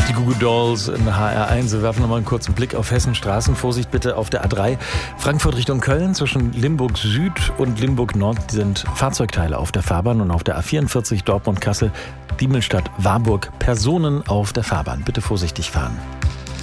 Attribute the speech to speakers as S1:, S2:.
S1: Die Goo Goo Dolls in HR1. Wir werfen nochmal einen kurzen Blick auf Hessenstraßen. Vorsicht bitte auf der A3. Frankfurt Richtung Köln zwischen Limburg Süd und Limburg Nord sind Fahrzeugteile auf der Fahrbahn und auf der A44 Dortmund-Kassel, Diemelstadt, Warburg Personen auf der Fahrbahn. Bitte vorsichtig fahren.